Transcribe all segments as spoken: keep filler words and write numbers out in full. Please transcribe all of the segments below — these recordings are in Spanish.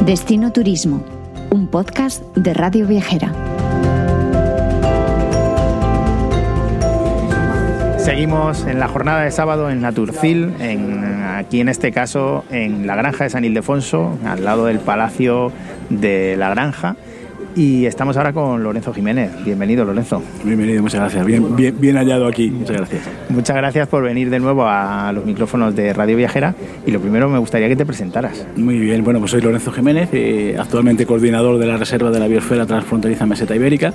Destino Turismo, un podcast de Radio Viajera. Seguimos en la jornada de sábado en Naturcil, en, aquí en este caso en la Granja de San Ildefonso, al lado del Palacio de la Granja. Y estamos ahora con Lorenzo Jiménez. Bienvenido, Lorenzo. Bienvenido, muchas gracias. Bien, bien, bien hallado aquí. Muchas gracias. Muchas gracias por venir de nuevo a los micrófonos de Radio Viajera. Y lo primero, me gustaría que te presentaras. Muy bien, bueno, pues soy Lorenzo Jiménez, eh, actualmente coordinador de la Reserva de la Biosfera Transfronteriza Meseta Ibérica.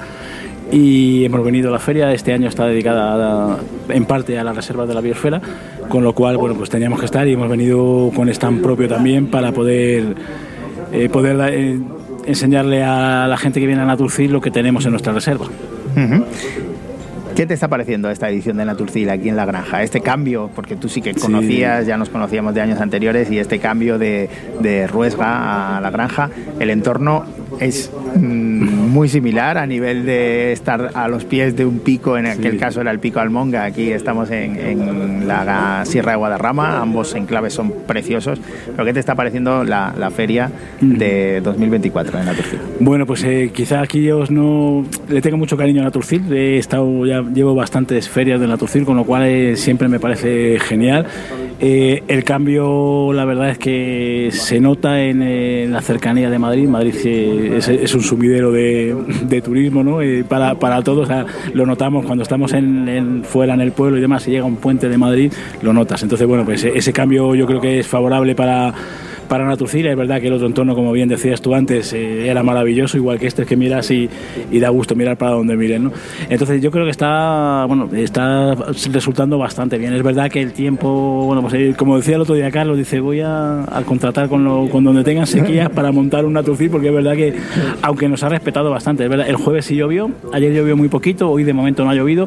Y hemos venido a la feria. Este año está dedicada a, en parte a la Reserva de la Biosfera, con lo cual, bueno, pues teníamos que estar y hemos venido con stand propio también para poder eh, poder eh, enseñarle a la gente que viene a Naturcil lo que tenemos en nuestra reserva. Uh-huh. ¿Qué te está pareciendo esta edición de Naturcil aquí en la Granja? Este cambio, porque tú sí que conocías, sí. Ya nos conocíamos de años anteriores, y este cambio de, de Ruesga a la Granja, el entorno es mmm, muy similar a nivel de estar a los pies de un pico, en aquel sí. caso era el Pico Almonga, aquí estamos en, en la Sierra de Guadarrama, ambos enclaves son preciosos. ¿Pero qué te está pareciendo la, la feria de dos mil veinticuatro en Naturcil? Bueno, pues eh, quizá aquí os no le tengo mucho cariño a Naturcil, he estado ya llevo bastantes ferias de Naturcil, con lo cual eh, siempre me parece genial. Eh, el cambio, la verdad es que se nota en, en la cercanía de Madrid. Madrid eh, es, es un sumidero de, de turismo, ¿no? Eh, para, para todos, o sea, lo notamos cuando estamos en, en, fuera en el pueblo y demás, si llega un puente de Madrid, lo notas. Entonces, bueno, pues ese cambio yo creo que es favorable para... Para Naturcil. Es verdad que el otro entorno, como bien decías tú antes, eh, era maravilloso, igual que este, que miras y, y da gusto mirar para donde mires, ¿no? Entonces yo creo que está, bueno, está resultando bastante bien. Es verdad que el tiempo, bueno, pues eh, como decía el otro día Carlos, dice, voy a, a contratar con, lo, con donde tengan sequías para montar un Naturcil, porque es verdad que, aunque nos ha respetado bastante, es verdad, el jueves sí llovió, ayer llovió muy poquito, hoy de momento no ha llovido,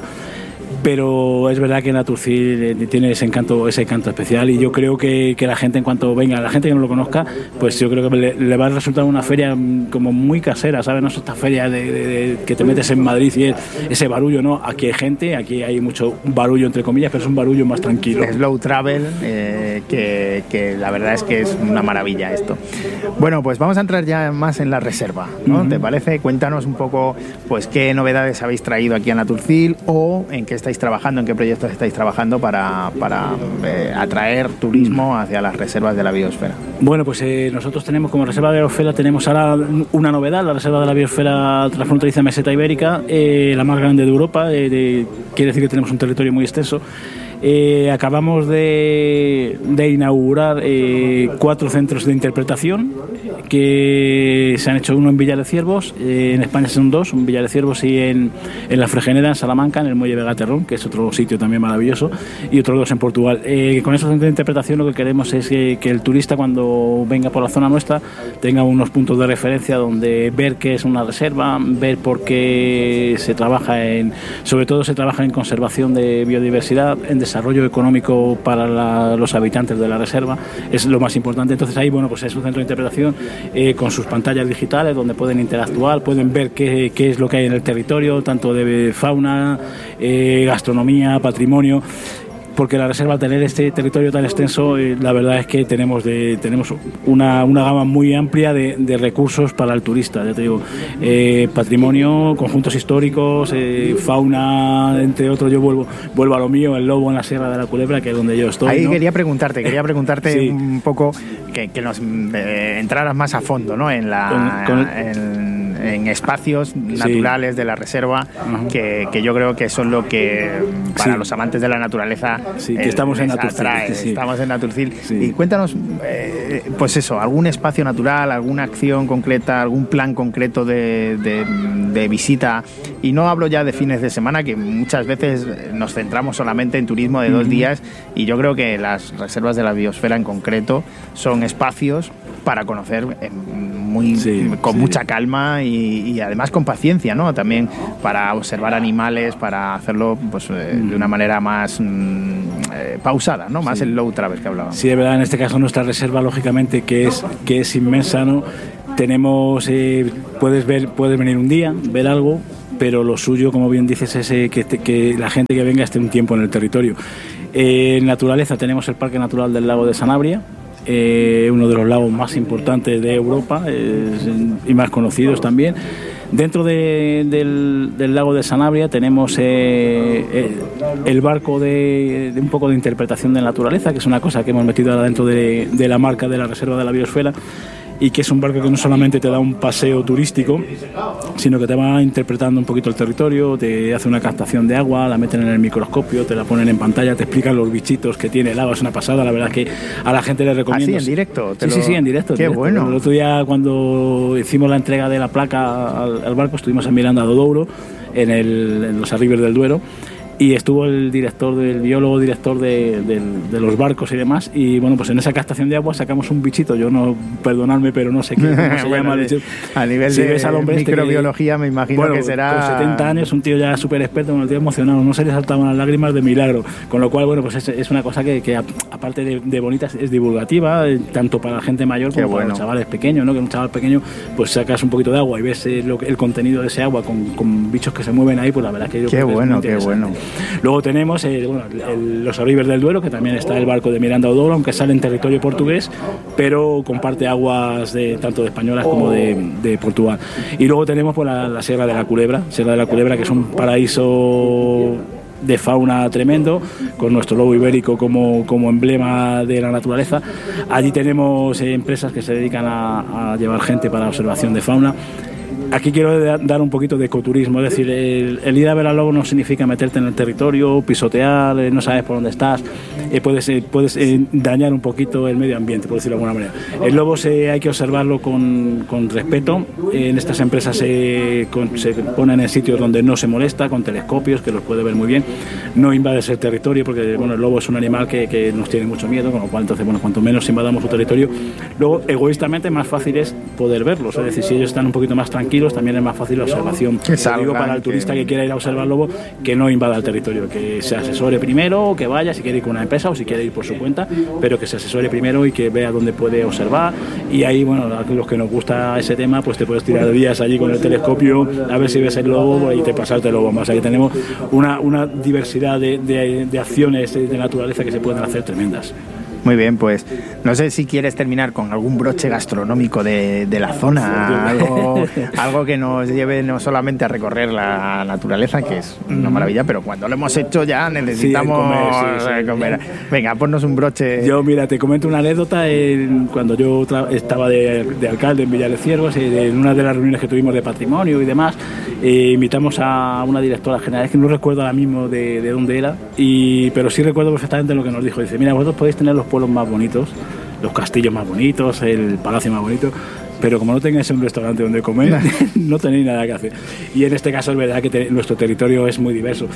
pero es verdad que Naturcil tiene ese encanto, ese encanto especial, y yo creo que, que la gente, en cuanto venga, la gente que no lo conozca, pues yo creo que le, le va a resultar una feria como muy casera, ¿sabes? No es esta feria de, de, de, que te metes en Madrid y es ese barullo, ¿no? Aquí hay gente, aquí hay mucho barullo entre comillas, pero es un barullo más tranquilo. Slow travel, eh, que, que la verdad es que es una maravilla esto. Bueno, pues vamos a entrar ya más en la reserva, ¿no? Uh-huh. ¿Te parece? Cuéntanos un poco, pues, qué novedades habéis traído aquí a Naturcil, o en qué estáis trabajando, en qué proyectos estáis trabajando para, para eh, atraer turismo hacia las reservas de la biosfera. Bueno, pues eh, nosotros tenemos como reserva de la biosfera, tenemos ahora una novedad, la reserva de la biosfera transfronteriza Meseta Ibérica, eh, la más grande de Europa, eh, de, quiere decir que tenemos un territorio muy extenso. Eh, acabamos de, de inaugurar eh, cuatro centros de interpretación que se han hecho, uno en Villar de Ciervos, eh, en España son dos, en Villar de Ciervos y en, en La Fregenera, en Salamanca, en el Muelle Vega-Terrón, que es otro sitio también maravilloso, y otros dos en Portugal. Eh, con esos centros de interpretación lo que queremos es que, que el turista, cuando venga por la zona nuestra, tenga unos puntos de referencia donde ver qué es una reserva, ver por qué se trabaja en, sobre todo se trabaja en conservación de biodiversidad, en desarrollo económico para la, los habitantes de la reserva, es lo más importante. Entonces ahí, bueno, pues es un centro de interpretación eh, con sus pantallas digitales donde pueden interactuar, pueden ver qué, qué es lo que hay en el territorio, tanto de fauna, eh, gastronomía, patrimonio. Porque la reserva, al tener este territorio tan extenso, eh, la verdad es que tenemos de, tenemos una, una gama muy amplia de, de recursos para el turista. Ya te digo, eh, patrimonio, conjuntos históricos, eh, fauna, entre otros. Yo vuelvo vuelvo a lo mío, el lobo en la Sierra de la Culebra, que es donde yo estoy. Ahí ¿no? quería preguntarte, quería preguntarte sí. un poco que, que nos eh, entraras más a fondo, ¿no? En la con, con el... en, en espacios naturales sí. de la reserva, uh-huh. que, que yo creo que son lo que para sí. los amantes de la naturaleza sí, que estamos en Naturcil, sí. estamos en Naturcil. Sí. Y cuéntanos, eh, pues eso, algún espacio natural, alguna acción concreta, algún plan concreto de, de, de visita. Y no hablo ya de fines de semana, que muchas veces nos centramos solamente en turismo de dos uh-huh. días, y yo creo que las reservas de la biosfera en concreto son espacios para conocer muy, sí, con sí. mucha calma y, y además con paciencia, ¿no? También para observar animales, para hacerlo pues, eh, de una manera más mm, eh, pausada, ¿no? Más sí. el low travel que hablábamos. Sí, de verdad, en este caso nuestra reserva, lógicamente, que es, que es inmensa, ¿no? Tenemos, eh, puedes ver, puedes venir un día, ver algo, pero lo suyo, como bien dices, es eh, que, que la gente que venga esté un tiempo en el territorio. Eh, en naturaleza tenemos el Parque Natural del Lago de Sanabria, eh, uno de los lagos más importantes de Europa es, y más conocidos también. Dentro de, del, del lago de Sanabria tenemos eh, eh, el barco de, de un poco de interpretación de naturaleza, que es una cosa que hemos metido ahora dentro de, de la marca de la Reserva de la Biosfera, y que es un barco que no solamente te da un paseo turístico, sino que te va interpretando un poquito el territorio, te hace una captación de agua, la meten en el microscopio, te la ponen en pantalla, te explican los bichitos que tiene el agua. Es una pasada, la verdad es que a la gente le recomiendo. ¿Ah, sí, en directo? Sí, lo... sí, sí, en directo. Qué en directo. bueno. El otro día, cuando hicimos la entrega de la placa al, al barco, estuvimos en Miranda do Douro, en, el, en los Arribes del Duero, y estuvo el director, del biólogo director de, de, de los barcos y demás, y bueno, pues en esa captación de agua sacamos un bichito, yo no, perdonadme, pero no sé qué, cómo se bueno, llama. De, a nivel si de ves al hombre microbiología, este que, me imagino bueno, que será... con setenta años, un tío ya súper experto, un tío emocionado, no se le saltaban las lágrimas de milagro, con lo cual, bueno, pues es, es una cosa que, que aparte de, de bonita, es divulgativa, tanto para la gente mayor como bueno. para los chavales pequeños, ¿no? Que un chaval pequeño, pues sacas un poquito de agua y ves eh, lo, el contenido de ese agua con, con bichos que se mueven ahí, pues la verdad es que yo qué creo que bueno, es muy qué bueno. Luego tenemos eh, bueno, el, los Arribes del Duero, que también está el barco de Miranda do Douro, aunque sale en territorio portugués, pero comparte aguas de, tanto de españolas como de, de Portugal. Y luego tenemos pues, la, la Sierra de la Culebra, Sierra de la Culebra, que es un paraíso de fauna tremendo, con nuestro lobo ibérico como, como emblema de la naturaleza. Allí tenemos eh, empresas que se dedican a, a llevar gente para observación de fauna. Aquí quiero dar un poquito de ecoturismo, es decir, el, el ir a ver al lobo no significa meterte en el territorio, pisotear, eh, no sabes por dónde estás, eh, puedes, eh, puedes eh, dañar un poquito el medio ambiente, por decirlo de alguna manera. El lobo se, hay que observarlo con, con respeto. Eh, en estas empresas se, con, se ponen en sitios donde no se molesta, con telescopios, que los puede ver muy bien. No invades el territorio, porque bueno, el lobo es un animal que, que nos tiene mucho miedo, con lo cual, entonces, bueno, cuanto menos invadamos su territorio, luego, egoístamente, más fácil es poder verlos. Es decir, si ellos están un poquito más tranquilos, también es más fácil la observación. Que salgan, digo para el turista que... que quiera ir a observar lobo, que no invada el territorio, que se asesore primero, que vaya si quiere ir con una empresa o si quiere ir por su cuenta, pero que se asesore primero y que vea dónde puede observar. Y ahí, bueno, a los que nos gusta ese tema, pues te puedes tirar días allí con el telescopio a ver si ves el lobo y te pasarte el lobo. O sea que tenemos una, una diversidad de, de, de acciones de naturaleza que se pueden hacer tremendas. Muy bien, pues no sé si quieres terminar con algún broche gastronómico de, de la zona, algo, algo que nos lleve no solamente a recorrer la naturaleza, que es una maravilla, pero cuando lo hemos hecho ya necesitamos sí, comer. Sí, sí, comer. Venga, ponnos un broche. Yo, mira, te comento una anécdota. En, cuando yo tra- estaba de, de alcalde en Villar de Ciervos, en una de las reuniones que tuvimos de patrimonio y demás, eh, invitamos a una directora general, es que no recuerdo ahora mismo de, de dónde era, y, pero sí recuerdo perfectamente lo que nos dijo. Dice, mira, vosotros podéis tener los pueblos más bonitos, los castillos más bonitos, el palacio más bonito, pero como no tengáis un restaurante donde comer, no tenéis nada que hacer. Y en este caso es verdad que te, nuestro territorio es muy diverso.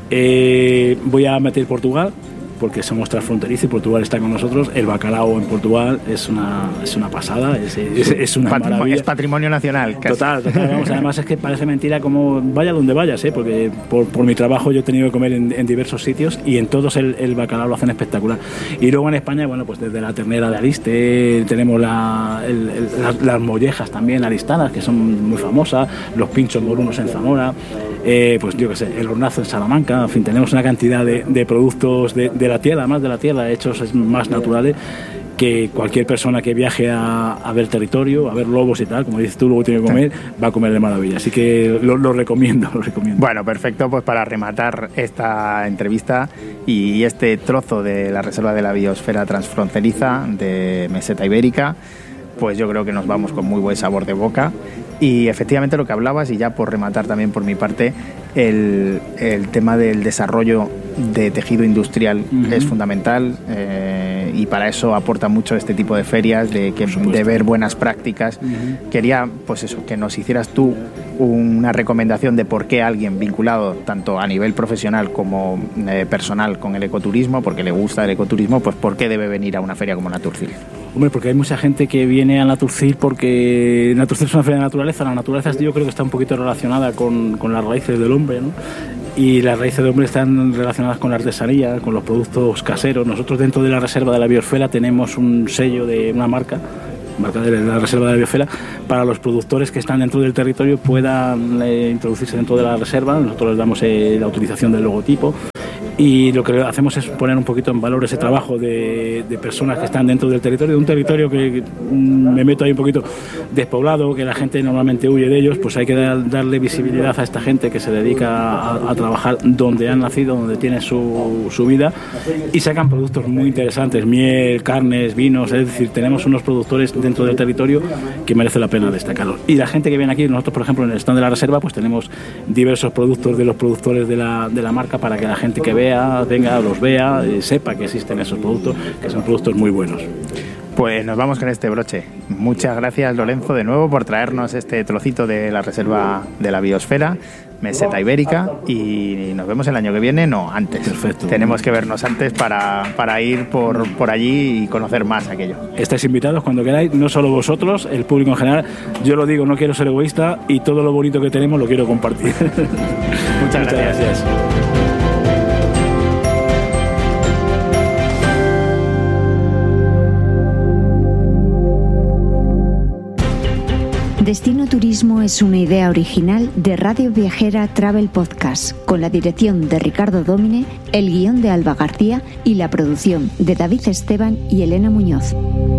Eh, voy a meter Portugal, porque somos transfronterizos y Portugal está con nosotros. El bacalao en Portugal es una, es una pasada, es, es, es una patrimonio, maravilla. Es patrimonio nacional. Casi. Total, total. Vamos, además es que parece mentira como vaya donde vayas, ¿eh? Porque por, por mi trabajo yo he tenido que comer en, en diversos sitios y en todos el, el bacalao lo hacen espectacular. Y luego en España, bueno, pues desde la ternera de Aliste, tenemos la, el, el, las, las mollejas también alistanas, que son muy famosas, los pinchos morunos en Zamora, eh, pues yo qué sé, el hornazo en Salamanca, en fin, tenemos una cantidad de, de productos de, de la tierra, más de la tierra, hechos más naturales, que cualquier persona que viaje a, a ver territorio, a ver lobos y tal, como dices tú, luego tiene que comer, va a comer de maravilla. Así que lo, lo recomiendo, lo recomiendo. Bueno, perfecto, pues para rematar esta entrevista y este trozo de la Reserva de la Biosfera Transfronteriza de Meseta Ibérica, pues yo creo que nos vamos con muy buen sabor de boca. Y efectivamente lo que hablabas, y ya por rematar también por mi parte, el, el tema del desarrollo de tejido industrial uh-huh. es fundamental, eh, y para eso aporta mucho este tipo de ferias, de, que, de ver buenas prácticas. Uh-huh. Quería, pues eso, que nos hicieras tú una recomendación de por qué alguien vinculado tanto a nivel profesional como eh, personal con el ecoturismo, porque le gusta el ecoturismo, pues por qué debe venir a una feria como Naturcil. Hombre, porque hay mucha gente que viene a Naturcil porque Naturcil es una feria de naturaleza. La naturaleza yo creo que está un poquito relacionada con, con las raíces del hombre, ¿no? Y las raíces del hombre están relacionadas con la artesanía, con los productos caseros. Nosotros dentro de la Reserva de la Biosfera tenemos un sello de una marca, marca de la Reserva de la Biosfera, para los productores que están dentro del territorio puedan eh, introducirse dentro de la reserva. Nosotros les damos eh, la utilización del logotipo. y lo que hacemos es poner un poquito en valor ese trabajo de, de personas que están dentro del territorio, de un territorio que me meto ahí un poquito despoblado, que la gente normalmente huye de ellos, pues hay que dar, darle visibilidad a esta gente que se dedica a, a trabajar donde han nacido, donde tiene su, su vida, y sacan productos muy interesantes, miel, carnes, vinos, es decir, tenemos unos productores dentro del territorio que merece la pena destacarlos. Y la gente que viene aquí, nosotros por ejemplo en el stand de la reserva, pues tenemos diversos productos de los productores de la, de la marca para que la gente que vea, venga, los vea, eh, sepa que existen esos productos, que son productos muy buenos. Pues nos vamos con este broche. Muchas gracias, Lorenzo, de nuevo por traernos este trocito de la reserva de la biosfera, Meseta Ibérica, y nos vemos el año que viene, no, antes. Perfecto. Tenemos que vernos antes para, para ir por, por allí y conocer más aquello. Estáis invitados cuando queráis, no solo vosotros, el público en general. Yo lo digo, no quiero ser egoísta y todo lo bonito que tenemos lo quiero compartir. Muchas gracias. Muchas gracias. Destino Turismo es una idea original de Radio Viajera Travel Podcast, con la dirección de Ricardo Dómine, el guión de Alba García y la producción de David Esteban y Elena Muñoz.